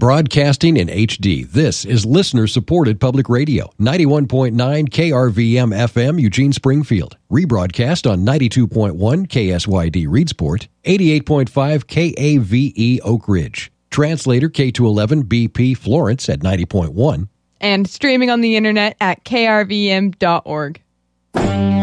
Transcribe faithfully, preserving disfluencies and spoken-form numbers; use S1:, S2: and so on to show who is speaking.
S1: Broadcasting in H D, this is listener-supported public radio, ninety-one point nine K R V M F M, Eugene Springfield. Rebroadcast on ninety-two point one K S Y D Reedsport, eighty-eight point five K A V E Oak Ridge. Translator K two eleven B P Florence at ninety point one.
S2: And streaming on the internet at K R V M dot org.